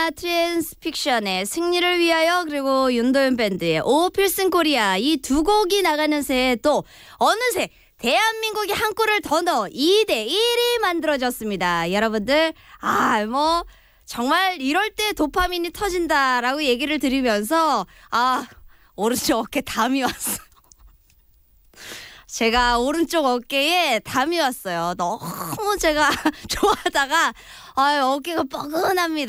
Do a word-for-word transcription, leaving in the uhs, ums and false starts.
영화 트랜스픽션의 승리를 위하여 그리고 윤도현 밴드의 오 필승 코리아 이 두 곡이 나가는 새에 또 어느새 대한민국이 한 골을 더 넣어 이 대 일이 만들어졌습니다. 여러분들 아 뭐 정말 이럴 때 도파민이 터진다라고 얘기를 드리면서 아 오른쪽 어깨 담이 왔어요. 제가 오른쪽 어깨에 담이 왔어요. 너무 제가 좋아하다가 아 어깨가 뻐근합니다.